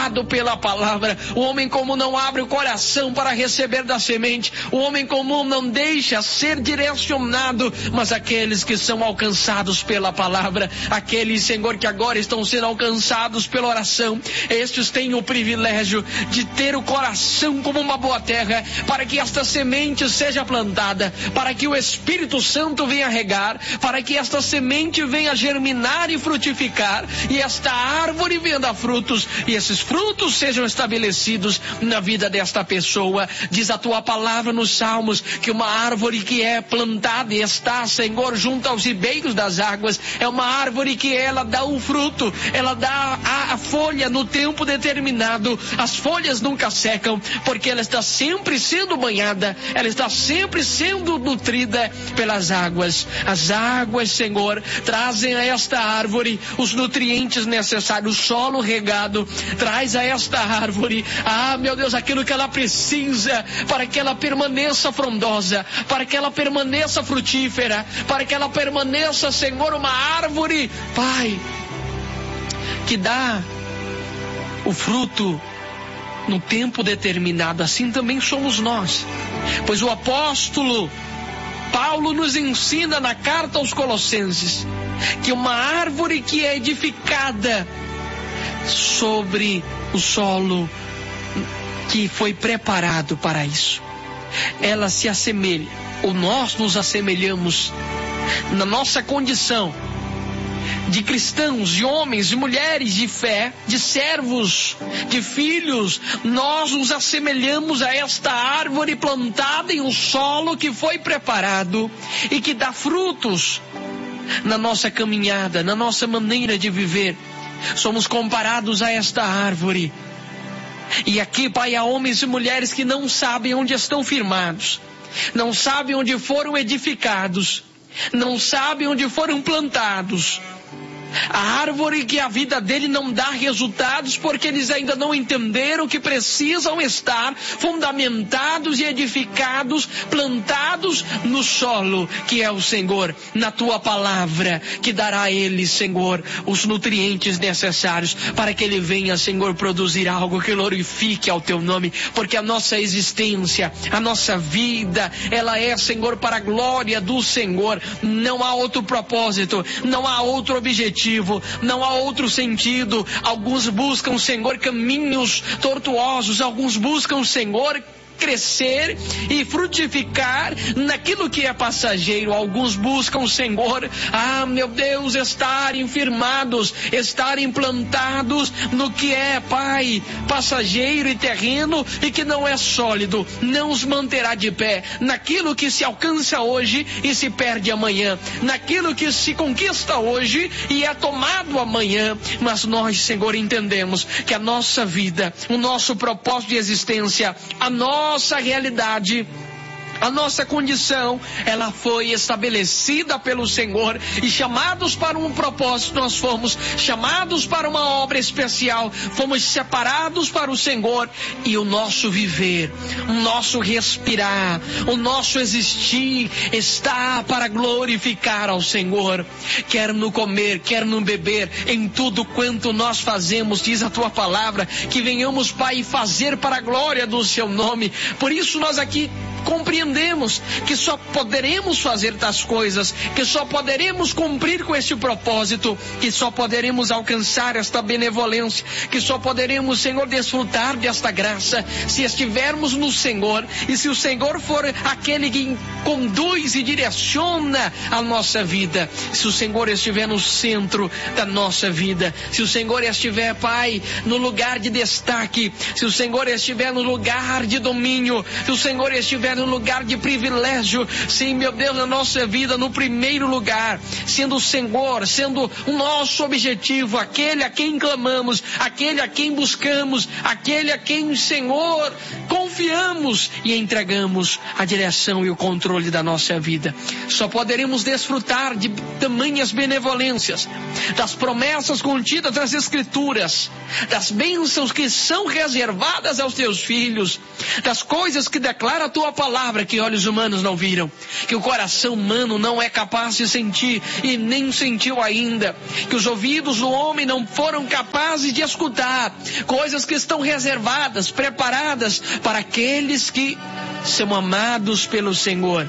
tomado pela palavra. O homem comum não abre o coração para receber da semente. O homem comum não deixa ser direcionado, mas aqueles que são alcançados pela palavra, aqueles, Senhor, que agora estão sendo alcançados pela oração, estes têm o privilégio de ter o coração como uma boa terra, para que esta semente seja plantada, para que o Espírito Santo venha regar, para que esta semente venha germinar e frutificar, e esta árvore venha dar frutos, e esses frutos sejam estabelecidos na vida desta pessoa. Diz a tua palavra nos Salmos que uma árvore que é plantada e está, Senhor, junto aos ribeiros das águas, é uma árvore que ela dá o fruto, ela dá a folha no tempo determinado. As folhas nunca secam, porque ela está sempre sendo banhada, ela está sempre sendo nutrida pelas águas. As águas, Senhor, trazem a esta árvore os nutrientes necessários. O solo regado traz a esta árvore, meu Deus, aquilo que ela precisa para que ela permaneça frondosa, para que ela permaneça frutífera, para que ela permaneça, Senhor, uma árvore, Pai, que dá o fruto no tempo determinado. Assim também somos nós, pois o apóstolo Paulo nos ensina na carta aos Colossenses que uma árvore que é edificada sobre o solo que foi preparado para isso, ela se assemelha, ou nós nos assemelhamos na nossa condição de cristãos, de homens, de mulheres de fé, de servos, de filhos. Nós nos assemelhamos a esta árvore plantada em um solo que foi preparado e que dá frutos na nossa caminhada, na nossa maneira de viver. Somos comparados a esta árvore. E aqui, Pai, há homens e mulheres que não sabem onde estão firmados, não sabem onde foram edificados, não sabem onde foram plantados. A árvore que a vida dele não dá resultados porque eles ainda não entenderam que precisam estar fundamentados e edificados, plantados no solo que é o Senhor, na tua palavra, que dará a ele, Senhor, os nutrientes necessários para que ele venha, Senhor, produzir algo que glorifique ao teu nome, porque a nossa existência, a nossa vida, ela é, Senhor, para a glória do Senhor. Não há outro propósito, não há outro objetivo, não há outro sentido. Alguns buscam, Senhor, caminhos tortuosos, alguns buscam, Senhor, crescer e frutificar naquilo que é passageiro. Alguns buscam, Senhor, meu Deus, estarem firmados, estarem plantados no que é, Pai, passageiro e terreno e que não é sólido, não os manterá de pé, naquilo que se alcança hoje e se perde amanhã, naquilo que se conquista hoje e é tomado amanhã. Mas nós, Senhor, entendemos que a nossa vida, o nosso propósito de existência, a nossa realidade, a nossa condição, ela foi estabelecida pelo Senhor, e chamados para um propósito, nós fomos chamados para uma obra especial, fomos separados para o Senhor, e o nosso viver, o nosso respirar, o nosso existir está para glorificar ao Senhor, quer no comer, quer no beber, em tudo quanto nós fazemos, diz a tua palavra, que venhamos, Pai, fazer para a glória do seu nome. Por isso nós aqui compreendemos que só poderemos fazer tais coisas, que só poderemos cumprir com este propósito, que só poderemos alcançar esta benevolência, que só poderemos, Senhor, desfrutar desta graça se estivermos no Senhor, e se o Senhor for aquele que conduz e direciona a nossa vida, se o Senhor estiver no centro da nossa vida, se o Senhor estiver, Pai, no lugar de destaque, se o Senhor estiver no lugar de domínio, se o Senhor estiver no lugar de privilégio, sim, meu Deus, na nossa vida, no primeiro lugar, sendo o Senhor, sendo o nosso objetivo, aquele a quem clamamos, aquele a quem buscamos, aquele a quem, Senhor, confiamos, confiamos e entregamos a direção e o controle da nossa vida. Só poderemos desfrutar de tamanhas benevolências, das promessas contidas nas Escrituras, das bênçãos que são reservadas aos teus filhos, das coisas que declara a tua palavra que olhos humanos não viram, que o coração humano não é capaz de sentir e nem sentiu ainda, que os ouvidos do homem não foram capazes de escutar, coisas que estão reservadas, preparadas para aqueles que são amados pelo Senhor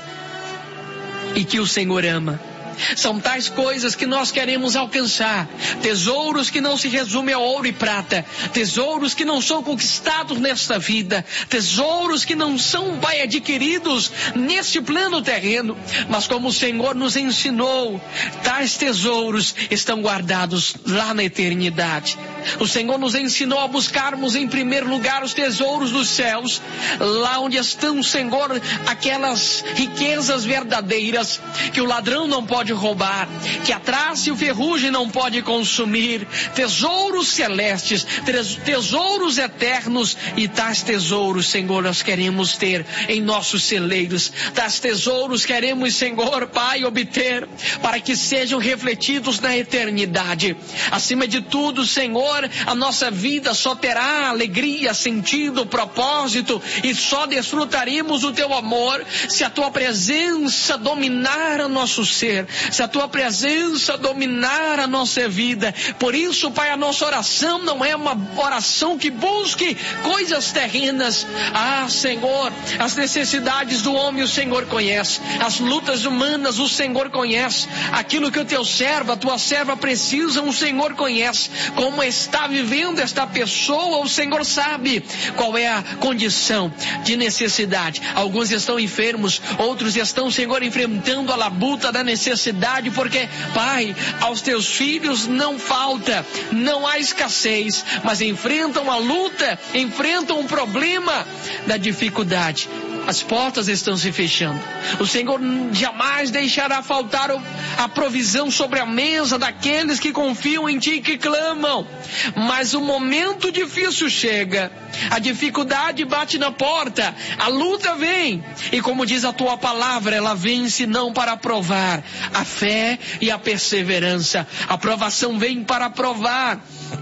e que o Senhor ama. São tais coisas que nós queremos alcançar, tesouros que não se resumem a ouro e prata, tesouros que não são conquistados nesta vida, tesouros que não são, Pai, adquiridos neste plano terreno, mas como o Senhor nos ensinou, tais tesouros estão guardados lá na eternidade. O Senhor nos ensinou a buscarmos em primeiro lugar os tesouros dos céus, lá onde estão, Senhor, aquelas riquezas verdadeiras que o ladrão não pode roubar, que a traça e o ferrugem não pode consumir, tesouros celestes, tesouros eternos, e tais tesouros, Senhor, nós queremos ter em nossos celeiros. Tais tesouros queremos, Senhor, Pai, obter para que sejam refletidos na eternidade. Acima de tudo, Senhor, a nossa vida só terá alegria, sentido, propósito, e só desfrutaremos o teu amor se a tua presença dominar o nosso ser, se a tua presença dominar a nossa vida. Por isso, Pai, a nossa oração não é uma oração que busque coisas terrenas. Senhor, as necessidades do homem o Senhor conhece, as lutas humanas o Senhor conhece, aquilo que o teu servo, a tua serva precisam, o Senhor conhece. Como está vivendo esta pessoa, o Senhor sabe qual é a condição de necessidade. Alguns estão enfermos, outros estão, Senhor, enfrentando a labuta da necessidade, porque, Pai, aos teus filhos não falta, não há escassez, mas enfrentam a luta, enfrentam o problema da dificuldade. As portas estão se fechando. O Senhor jamais deixará faltar a provisão sobre a mesa daqueles que confiam em Ti e que clamam. Mas o momento difícil chega, a dificuldade bate na porta, a luta vem, e como diz a Tua palavra, ela vem senão para provar a fé e a perseverança. A provação vem para provar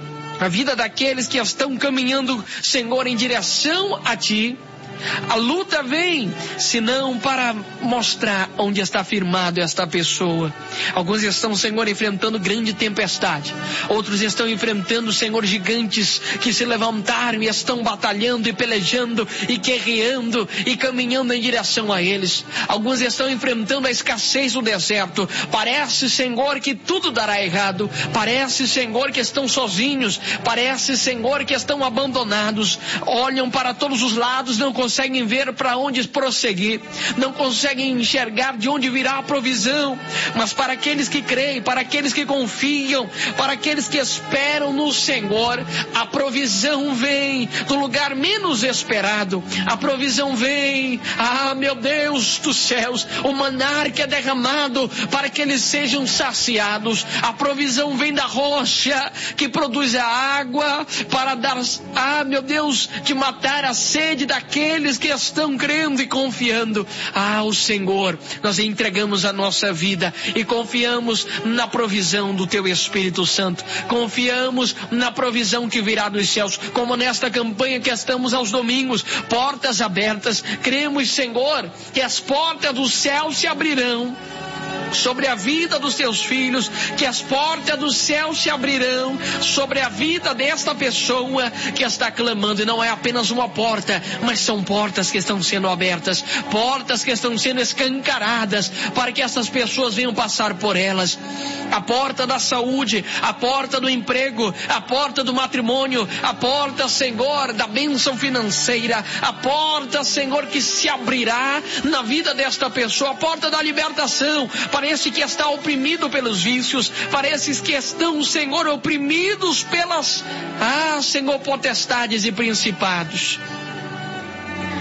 a vida daqueles que estão caminhando, Senhor, em direção a Ti. A luta vem, senão para mostrar onde está firmado esta pessoa. Alguns estão, Senhor, enfrentando grande tempestade. Outros estão enfrentando, Senhor, gigantes que se levantaram e estão batalhando e pelejando e guerreando e caminhando em direção a eles. Alguns estão enfrentando a escassez do deserto. Parece, Senhor, que tudo dará errado. Parece, Senhor, que estão sozinhos. Parece, Senhor, que estão abandonados. Olham para todos os lados, não conseguem ver para onde prosseguir, não conseguem enxergar de onde virá a provisão. Mas para aqueles que creem, para aqueles que confiam, para aqueles que esperam no Senhor, a provisão vem do lugar menos esperado. A provisão vem, meu Deus dos céus, o maná que é derramado para que eles sejam saciados. A provisão vem da rocha que produz a água para dar, meu Deus, de matar a sede daqueles que estão crendo e confiando. O Senhor, nós entregamos a nossa vida e confiamos na provisão do Teu Espírito Santo. Confiamos na provisão que virá dos céus, como nesta campanha que estamos aos domingos, portas abertas. Cremos, Senhor, que as portas do céu se abrirão sobre a vida dos teus filhos, que as portas do céu se abrirão sobre a vida desta pessoa que está clamando. E não é apenas uma porta, mas são portas que estão sendo abertas, portas que estão sendo escancaradas para que essas pessoas venham passar por elas. A porta da saúde, a porta do emprego, a porta do matrimônio, a porta, Senhor, da bênção financeira, a porta, Senhor, que se abrirá na vida desta pessoa, a porta da libertação. Parece que está oprimido pelos vícios, parece que estão, Senhor, oprimidos pelas, Senhor, potestades e principados.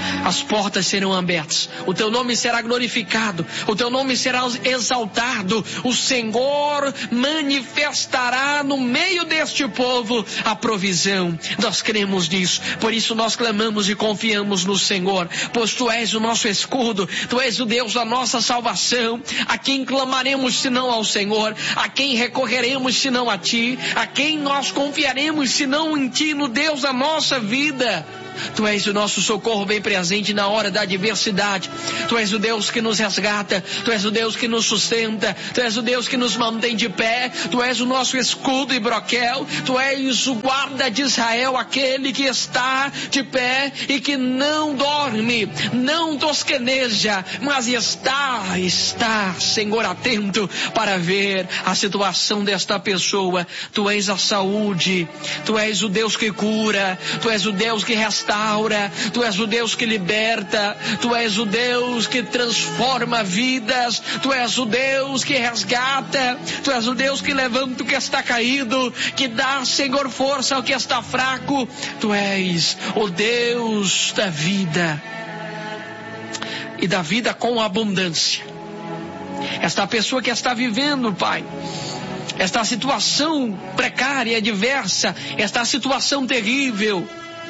as portas serão abertas, o teu nome será glorificado, o teu nome será exaltado, o Senhor manifestará no meio deste povo a provisão. Nós cremos nisso, por isso nós clamamos e confiamos no Senhor, pois tu és o nosso escudo, tu és o Deus da nossa salvação. A quem clamaremos senão ao Senhor? A quem recorreremos senão a ti? A quem nós confiaremos senão em ti, no Deus da nossa vida? Tu és o nosso socorro bem presente na hora da adversidade. Tu és o Deus que nos resgata. Tu és o Deus que nos sustenta. Tu és o Deus que nos mantém de pé. Tu és o nosso escudo e broquel. Tu és o guarda de Israel, aquele que está de pé e que não dorme, não tosqueneja, mas está, Senhor, atento para ver a situação desta pessoa. Tu és a saúde. Tu és o Deus que cura. Tu és o Deus que restaura. Tu és o Deus que liberta, tu és o Deus que transforma vidas, tu és o Deus que resgata, tu és o Deus que levanta o que está caído, que dá, Senhor, força ao que está fraco. Tu és o Deus da vida e da vida com abundância. Esta pessoa que está vivendo, Pai, esta situação precária, adversa, esta situação terrível,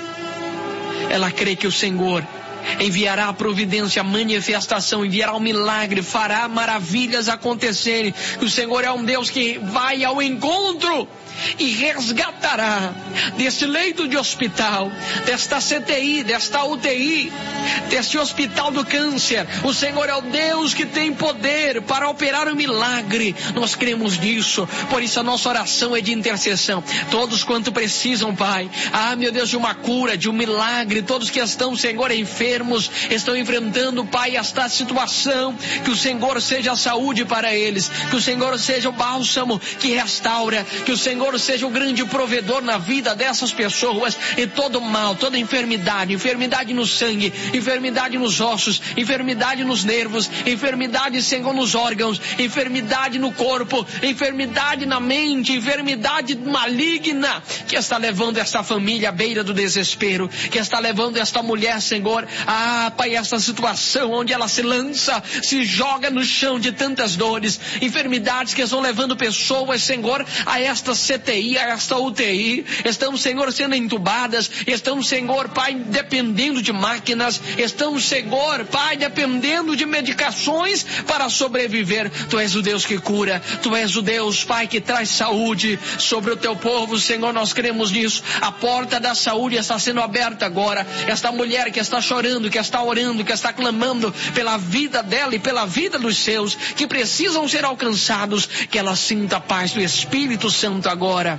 ela crê que o Senhor enviará a providência, a manifestação, enviará um milagre, fará maravilhas acontecerem. Que o Senhor é um Deus que vai ao encontro e resgatará desse leito de hospital, desta CTI, desta UTI, deste hospital do câncer. O Senhor é o Deus que tem poder para operar um milagre. Nós cremos nisso, por isso a nossa oração é de intercessão. Todos quanto precisam, Pai, meu Deus, de uma cura, de um milagre, todos que estão, Senhor, enfermos, estão enfrentando, Pai, esta situação, que o Senhor seja a saúde para eles, que o Senhor seja o bálsamo que restaura, que o Senhor seja o grande provedor na vida dessas pessoas, e todo mal, toda enfermidade no sangue, enfermidade nos ossos, enfermidade nos nervos, enfermidade, Senhor, nos órgãos, enfermidade no corpo, enfermidade na mente, enfermidade maligna, que está levando esta família à beira do desespero, que está levando esta mulher, Senhor, Pai, esta situação onde ela se lança, se joga no chão de tantas dores, enfermidades que estão levando pessoas, Senhor, a esta CTI, a esta UTI, estão, Senhor, sendo entubadas, estão, Senhor, Pai, dependendo de máquinas, estão, Senhor, Pai, dependendo de medicações para sobreviver. Tu és o Deus que cura, Tu és o Deus, Pai, que traz saúde sobre o Teu povo, Senhor, nós cremos nisso. A porta da saúde está sendo aberta agora. Esta mulher que está chorando, que está orando, que está clamando pela vida dela e pela vida dos seus, que precisam ser alcançados, que ela sinta a paz do Espírito Santo agora,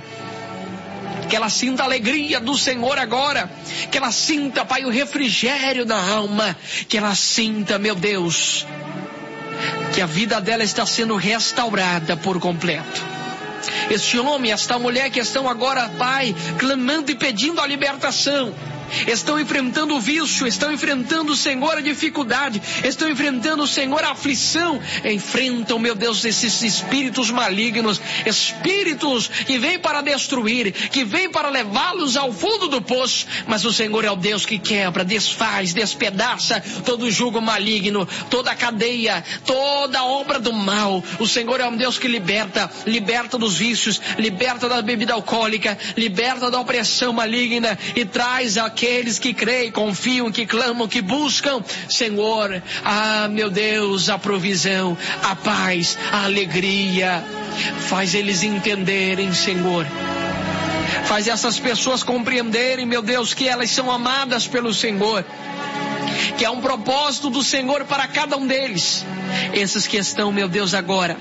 que ela sinta a alegria do Senhor agora, que ela sinta, Pai, o refrigério da alma, que ela sinta, meu Deus, que a vida dela está sendo restaurada por completo. Este homem, esta mulher que estão agora, Pai, clamando e pedindo a libertação, estão enfrentando o vício, estão enfrentando, Senhor, a dificuldade, estão enfrentando, Senhor, a aflição, enfrentam, meu Deus, esses espíritos malignos, espíritos que vêm para destruir, que vêm para levá-los ao fundo do poço, mas o Senhor é o Deus que quebra, desfaz, despedaça todo jugo maligno, toda a cadeia, toda a obra do mal. O Senhor é um Deus que liberta, liberta dos vícios, liberta da bebida alcoólica, liberta da opressão maligna e traz aqueles que creem, confiam, que clamam, que buscam, Senhor, meu Deus, a provisão, a paz, a alegria. Faz eles entenderem, Senhor. Faz essas pessoas compreenderem, meu Deus, que elas são amadas pelo Senhor, que há um propósito do Senhor para cada um deles. Esses que estão, meu Deus, agora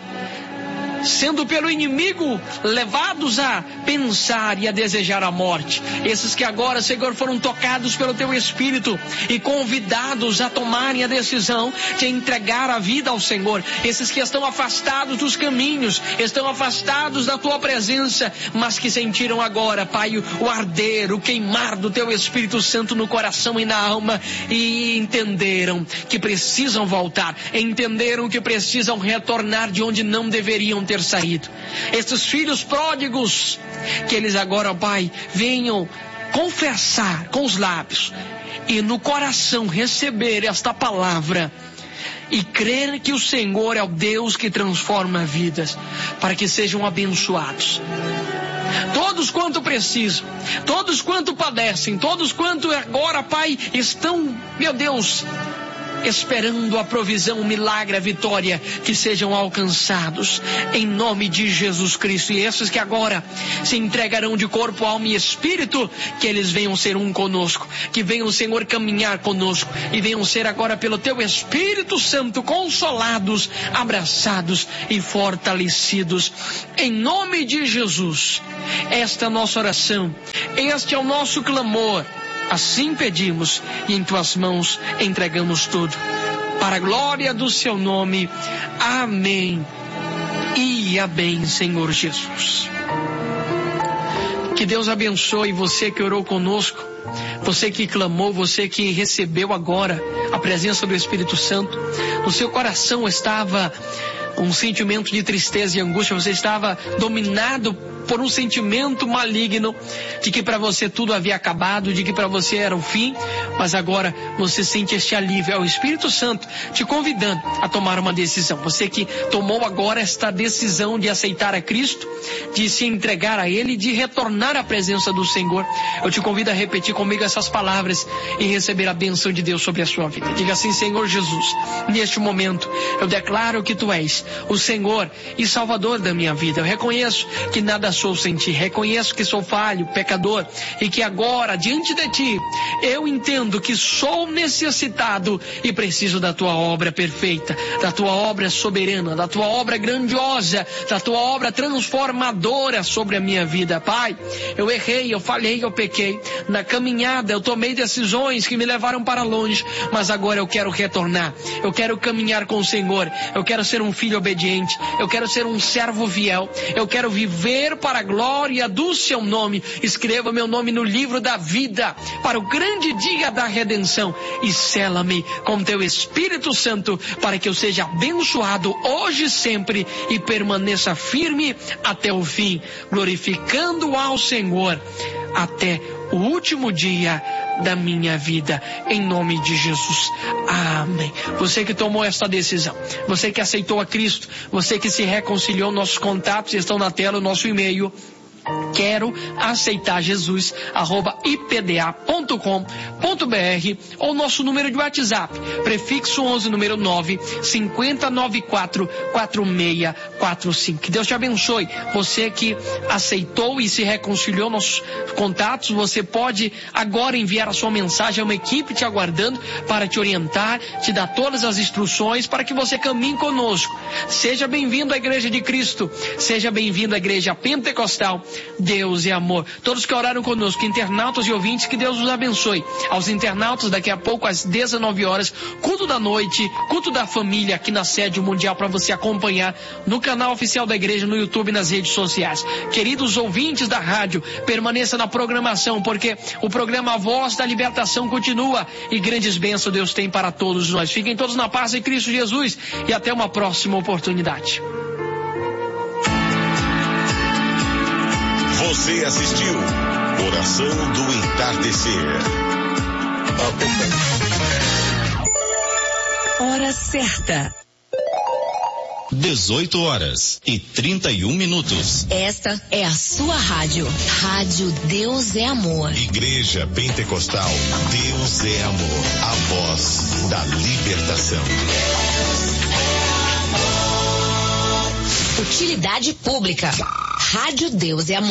sendo pelo inimigo levados a pensar e a desejar a morte. Esses que agora, Senhor, foram tocados pelo Teu Espírito e convidados a tomarem a decisão de entregar a vida ao Senhor. Esses que estão afastados dos caminhos, estão afastados da Tua presença, mas que sentiram agora, Pai, o arder, o queimar do Teu Espírito Santo no coração e na alma, e entenderam que precisam voltar, entenderam que precisam retornar de onde não deveriam ter saído. Estes filhos pródigos, que eles agora, Pai, venham confessar com os lábios e no coração receber esta palavra e crer que o Senhor é o Deus que transforma vidas, para que sejam abençoados. Todos quanto precisam, todos quanto padecem, todos quanto agora, Pai, estão, meu Deus, esperando a provisão, o milagre, a vitória, que sejam alcançados em nome de Jesus Cristo. E esses que agora se entregarão de corpo, alma e espírito, que eles venham ser um conosco, que venham, Senhor, caminhar conosco e venham ser agora pelo Teu Espírito Santo consolados, abraçados e fortalecidos em nome de Jesus. Esta é a nossa oração, este é o nosso clamor. Assim pedimos e em Tuas mãos entregamos tudo. Para a glória do Seu nome. Amém. E amém, Senhor Jesus. Que Deus abençoe você que orou conosco, você que clamou, você que recebeu agora a presença do Espírito Santo. No seu coração estava um sentimento de tristeza e angústia, você estava dominado por um sentimento maligno de que para você tudo havia acabado, de que para você era o fim, mas agora você sente este alívio. É o Espírito Santo te convidando a tomar uma decisão. Você que tomou agora esta decisão de aceitar a Cristo, de se entregar a Ele, de retornar à presença do Senhor, eu te convido a repetir comigo essas palavras e receber a bênção de Deus sobre a sua vida. Diga assim: Senhor Jesus, neste momento eu declaro que Tu és o Senhor e Salvador da minha vida. Eu reconheço que nada sou sem Ti, reconheço que sou falho, pecador, e que agora, diante de Ti, eu entendo que sou necessitado e preciso da Tua obra perfeita, da Tua obra soberana, da Tua obra grandiosa, da Tua obra transformadora sobre a minha vida. Pai, eu errei, eu falhei, eu pequei, na caminhada eu tomei decisões que me levaram para longe, mas agora eu quero retornar, eu quero caminhar com o Senhor, eu quero ser um filho obediente, eu quero ser um servo fiel, eu quero viver para a glória do Seu nome. Escreva meu nome no livro da vida para o grande dia da redenção e sela-me com Teu Espírito Santo para que eu seja abençoado hoje e sempre e permaneça firme até o fim, glorificando ao Senhor até o último dia da minha vida, em nome de Jesus. Amém. Você que tomou essa decisão, você que aceitou a Cristo, você que se reconciliou, nossos contatos estão na tela, o nosso e-mail, quero aceitar Jesus @ipda.com.br, ou nosso número de WhatsApp, prefixo 11, número 950944645. Que Deus te abençoe. Você que aceitou e se reconciliou, nossos contatos, você pode agora enviar a sua mensagem a uma equipe te aguardando para te orientar, te dar todas as instruções para que você caminhe conosco. Seja bem-vindo à Igreja de Cristo, seja bem-vindo à Igreja Pentecostal. Deus é amor. Todos que oraram conosco, internautas e ouvintes, que Deus os abençoe. Aos internautas, daqui a pouco às 19 horas, culto da noite, culto da família aqui na sede mundial para você acompanhar no canal oficial da igreja, no YouTube e nas redes sociais. Queridos ouvintes da rádio, permaneça na programação, porque o programa Voz da Libertação continua e grandes bênçãos Deus tem para todos nós. Fiquem todos na paz em Cristo Jesus e até uma próxima oportunidade. Você assistiu Oração do Entardecer. Hora certa. 18h31. Esta é a sua rádio. Rádio Deus é Amor. Igreja Pentecostal Deus é Amor. A voz da libertação. Utilidade pública. Rádio Deus é Amor.